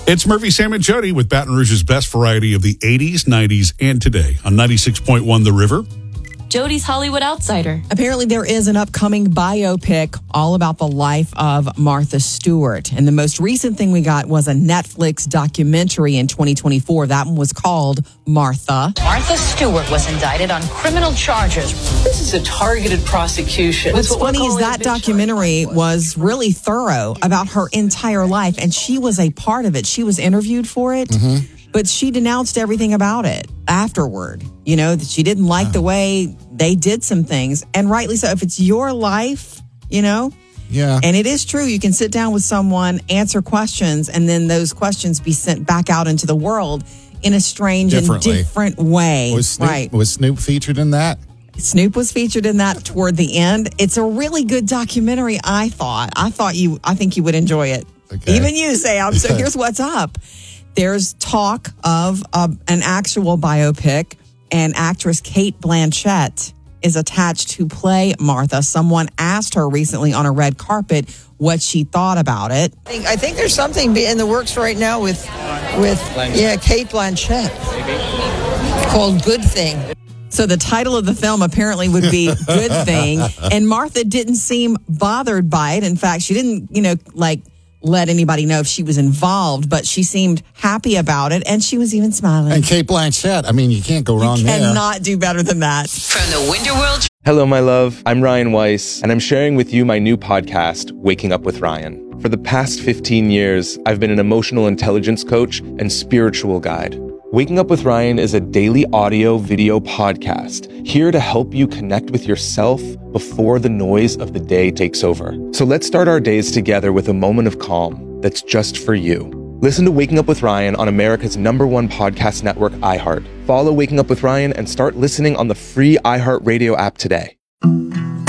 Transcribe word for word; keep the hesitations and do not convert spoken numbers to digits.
It's Murphy, Sam, and Jody with Baton Rouge's best variety of the eighties, nineties, and today on ninety-six point one The River. Jody's Hollywood Outsider. Apparently, there is an upcoming biopic all about the life of Martha Stewart. And the most recent thing we got was a Netflix documentary in twenty twenty-four. That one was called Martha. Martha Stewart was indicted on criminal charges. This is a targeted prosecution. What's funny is that documentary was really thorough about her entire life, and she was a part of it. She was interviewed for it. Mm-hmm. But she denounced everything about it afterward. You know, that she didn't like the way they did some things. And rightly so. If it's your life, you know. Yeah. And it is true. You can sit down with someone, answer questions, and then those questions be sent back out into the world in a strange and different way. Was Snoop, right. was Snoop featured in that? Snoop was featured in that toward the end. It's a really good documentary, I thought. I thought you, I think you would enjoy it. Okay. Even you, Sam. So here's what's up. There's talk of uh, an actual biopic, and actress Cate Blanchett is attached to play Martha. Someone asked her recently on a red carpet what she thought about it. I think, I think there's something in the works right now with, with yeah, Cate Blanchett called Good Thing. So the title of the film apparently would be Good Thing, and Martha didn't seem bothered by it. In fact, she didn't, you know, like, let anybody know if she was involved, but she seemed happy about it, and she was even smiling. And Cate Blanchett, I mean, you can't go wrong you there. You cannot do better than that. From the Winter World. Hello, my love. I'm Ryan Weiss, and I'm sharing with you my new podcast, Waking Up with Ryan. For the past fifteen years, I've been an emotional intelligence coach and spiritual guide. Waking Up with Ryan is a daily audio video podcast here to help you connect with yourself before the noise of the day takes over. So let's start our days together with a moment of calm that's just for you. Listen to Waking Up with Ryan on America's number one podcast network, iHeart. Follow Waking Up with Ryan and start listening on the free iHeartRadio app today.